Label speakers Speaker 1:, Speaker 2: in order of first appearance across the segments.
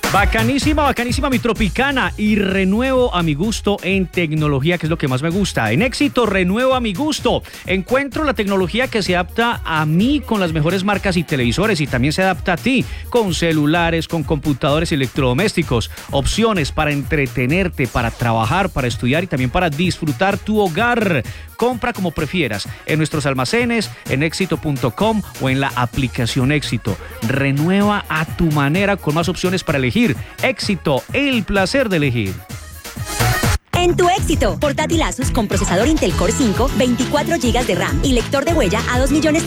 Speaker 1: Bacanísima, bacanísima mi Tropicana y renuevo a mi gusto en tecnología, que es lo que más me gusta. En Éxito, renuevo a mi gusto. Encuentro la tecnología que se adapta a mí con las mejores marcas y televisores y también se adapta a ti con celulares, con computadores y electrodomésticos. Opciones para entretenerte, para trabajar, para estudiar y también para disfrutar tu hogar. Compra como prefieras en nuestros almacenes, en éxito.com o en la aplicación Éxito. Renueva a tu manera con más opciones para elegir. Éxito, el placer de elegir.
Speaker 2: En tu Éxito, portátil Asus con procesador Intel Core 5, 24 GB de RAM y lector de huella a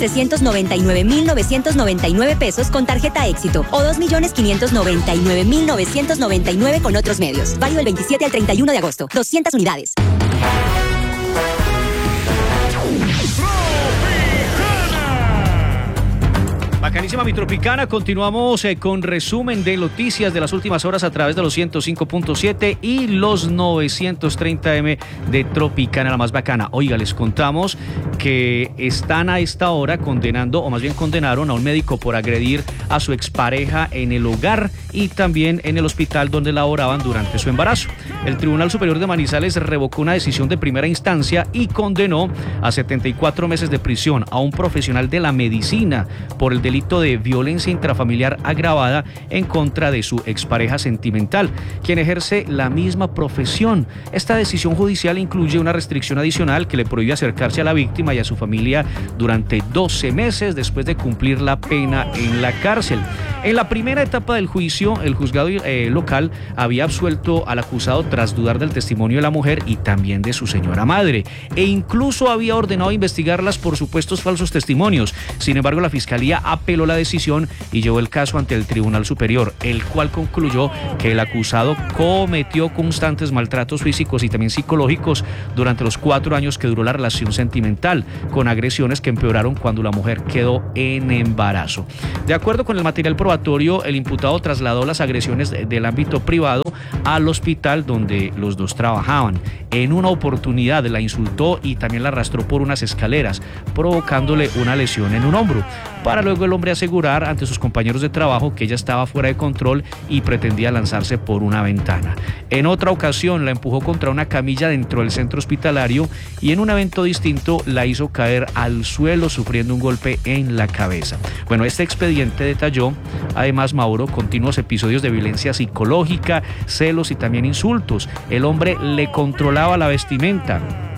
Speaker 2: 2.399.999 pesos con tarjeta Éxito o 2.599.999 con otros medios. Válido del 27 al 31 de agosto. 200 unidades.
Speaker 1: Bacanísima mi Tropicana, continuamos con resumen de noticias de las últimas horas a través de los 105.7 y los 930M de Tropicana, la más bacana. Oiga, les contamos que están a esta hora condenando, o más bien condenaron a un médico por agredir a su expareja en el hogar y también en el hospital donde laboraban durante su embarazo. El Tribunal Superior de Manizales revocó una decisión de primera instancia y condenó a 74 meses de prisión a un profesional de la medicina por el delito de violencia intrafamiliar agravada en contra de su expareja sentimental, quien ejerce la misma profesión. Esta decisión judicial incluye una restricción adicional que le prohíbe acercarse a la víctima y a su familia durante 12 meses después de cumplir la pena en la cárcel. En la primera etapa del juicio, el juzgado local había absuelto al acusado tras dudar del testimonio de la mujer y también de su señora madre, e incluso había ordenado investigarlas por supuestos falsos testimonios. Sin embargo, la fiscalía apeló la decisión y llevó el caso ante el Tribunal Superior, el cual concluyó que el acusado cometió constantes maltratos físicos y también psicológicos durante los 4 años que duró la relación sentimental, con agresiones que empeoraron cuando la mujer quedó en embarazo. De acuerdo con el material probatorio, el imputado trasladó las agresiones del ámbito privado al hospital donde los dos trabajaban. En una oportunidad la insultó y también la arrastró por unas escaleras, provocándole una lesión en un hombro, para luego el hombre asegurar ante sus compañeros de trabajo que ella estaba fuera de control y pretendía lanzarse por una ventana. En otra ocasión la empujó contra una camilla dentro del centro hospitalario y en un evento distinto la hizo caer al suelo sufriendo un golpe en la cabeza. Bueno, este expediente detalló además, Mauro, continuos episodios de violencia psicológica, celos y también insultos. El hombre le controlaba la vestimenta,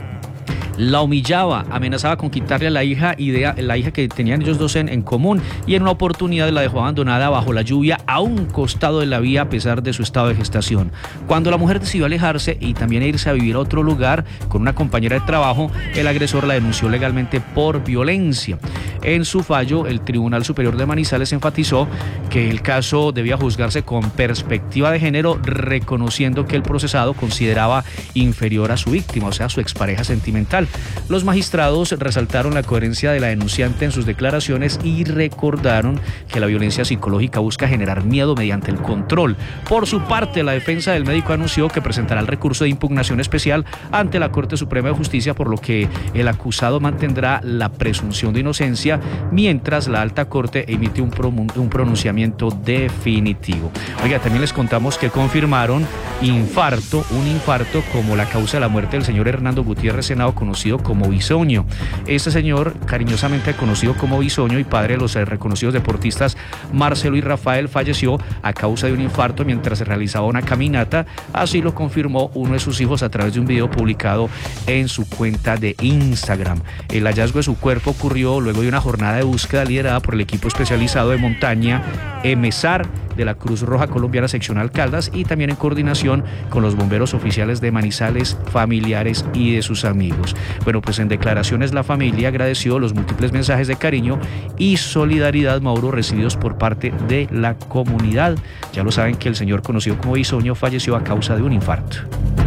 Speaker 1: la humillaba, amenazaba con quitarle a la hija que tenían ellos dos en común, y en una oportunidad la dejó abandonada bajo la lluvia a un costado de la vía a pesar de su estado de gestación. Cuando la mujer decidió alejarse y también irse a vivir a otro lugar con una compañera de trabajo, el agresor la denunció legalmente por violencia. En su fallo, el Tribunal Superior de Manizales enfatizó que el caso debía juzgarse con perspectiva de género, reconociendo que el procesado consideraba inferior a su víctima, o sea, su expareja sentimental. Los magistrados resaltaron la coherencia de la denunciante en sus declaraciones y recordaron que la violencia psicológica busca generar miedo mediante el control. Por su parte, la defensa del médico anunció que presentará el recurso de impugnación especial ante la Corte Suprema de Justicia, por lo que el acusado mantendrá la presunción de inocencia, mientras la Alta Corte emite un pronunciamiento definitivo. Oiga, también les contamos que confirmaron un infarto como la causa de la muerte del señor Hernando Gutiérrez Henao, conocido como Bisoño. Este señor, cariñosamente conocido como Bisoño y padre de los reconocidos deportistas Marcelo y Rafael, falleció a causa de un infarto mientras se realizaba una caminata. Así lo confirmó uno de sus hijos a través de un video publicado en su cuenta de Instagram. El hallazgo de su cuerpo ocurrió luego de una jornada de búsqueda liderada por el equipo especializado de montaña EMESAR de la Cruz Roja Colombiana Seccional Caldas y también en coordinación con los bomberos oficiales de Manizales, familiares y de sus amigos. Bueno, pues en declaraciones la familia agradeció los múltiples mensajes de cariño y solidaridad, Mauro, recibidos por parte de la comunidad. Ya lo saben que el señor conocido como Bisoño falleció a causa de un infarto.